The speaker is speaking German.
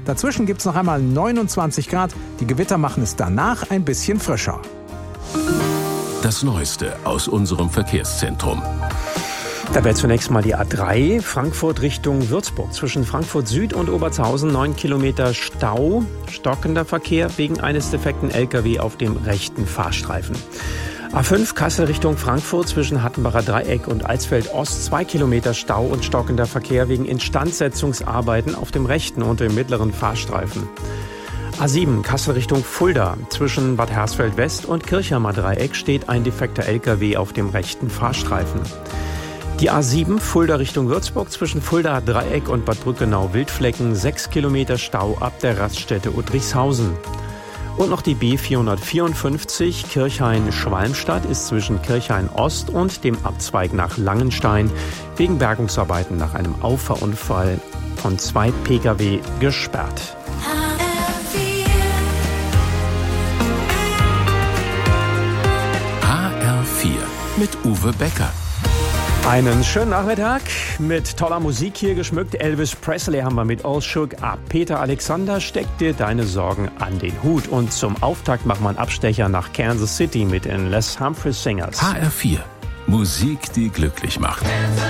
Dazwischen gibt es noch einmal 29 Grad. Die Gewitter machen es danach ein bisschen frischer. Das Neueste aus unserem Verkehrszentrum. Dabei zunächst mal die A3, Frankfurt Richtung Würzburg. Zwischen Frankfurt Süd und Obertshausen 9 Kilometer Stau, stockender Verkehr wegen eines defekten LKW auf dem rechten Fahrstreifen. A5 Kassel Richtung Frankfurt zwischen Hattenbacher Dreieck und Alsfeld Ost 2 Kilometer Stau und stockender Verkehr wegen Instandsetzungsarbeiten auf dem rechten und dem mittleren Fahrstreifen. A7 Kassel Richtung Fulda. Zwischen Bad Hersfeld West und Kirchheimer Dreieck steht ein defekter LKW auf dem rechten Fahrstreifen. Die A7 Fulda Richtung Würzburg zwischen Fulda Dreieck und Bad Brückenau-Wildflecken 6 Kilometer Stau ab der Raststätte Udrichshausen. Und noch die B454 Kirchhain-Schwalmstadt ist zwischen Kirchhain Ost und dem Abzweig nach Langenstein wegen Bergungsarbeiten nach einem Auffahrunfall von 2 Pkw gesperrt. HR4 mit Uwe Becker. Einen schönen Nachmittag mit toller Musik hier geschmückt. Elvis Presley haben wir mit All Shook Up. Peter Alexander, steck dir deine Sorgen an den Hut. Und zum Auftakt machen wir einen Abstecher nach Kansas City mit den Les Humphreys Singers. HR4, Musik, die glücklich macht.